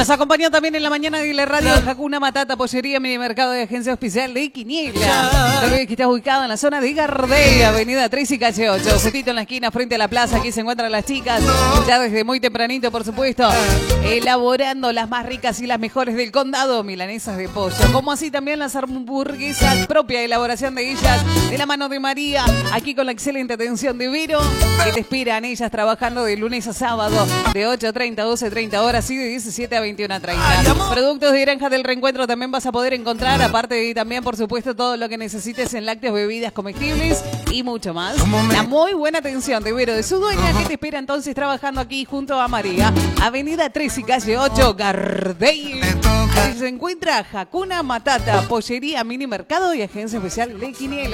Nos acompañó también en la mañana de la radio Hakuna Matata, pollería, mini mercado de agencia oficial de Quiniela. También que está ubicado en la zona de Gardel, avenida 3 y calle 8. Justito en la esquina, frente a la plaza. Aquí se encuentran las chicas, ya desde muy tempranito, por supuesto, elaborando las más ricas y las mejores del condado, milanesas de pollo. Como así también las hamburguesas, propia elaboración de ellas, de la mano de María. Aquí con la excelente atención de Vero, que te esperan ellas trabajando de lunes a sábado, de 8:30 a 12:30 horas y de 17 a 21:30. Productos de Granja del Reencuentro también vas a poder encontrar, aparte de también, por supuesto, todo lo que necesites en lácteos, bebidas comestibles y mucho más. La muy buena atención de Vero, de su dueña, que te espera entonces trabajando aquí junto a María, avenida 3 y calle 8, Gardel. Ahí se encuentra Hakuna Matata, pollería, mini mercado y agencia especial de Quiniela.